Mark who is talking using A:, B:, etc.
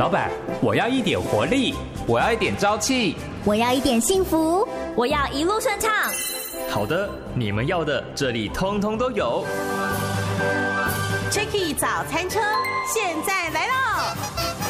A: 老板，我要一点活力，
B: 我要一点朝气，
C: 我要一点幸福，
D: 我要一路顺畅。
A: 好的，你们要的这里通通都有。
E: Checky 早餐车现在来喽！